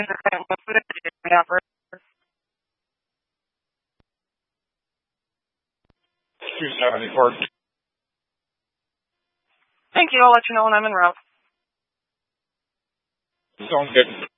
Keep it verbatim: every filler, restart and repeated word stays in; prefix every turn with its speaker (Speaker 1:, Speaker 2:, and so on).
Speaker 1: two seventy-four.
Speaker 2: Thank you. I'll let you know when I'm en route.
Speaker 1: Sounds good.